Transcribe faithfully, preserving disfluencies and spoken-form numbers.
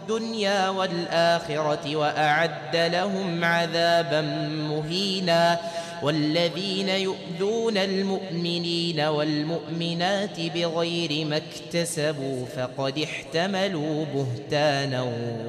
الدنيا والآخرة وأعد لهم عذابا مهينا. والذين يؤذون المؤمنين والمؤمنات بغير ما اكتسبوا فقد احتملوا بهتانا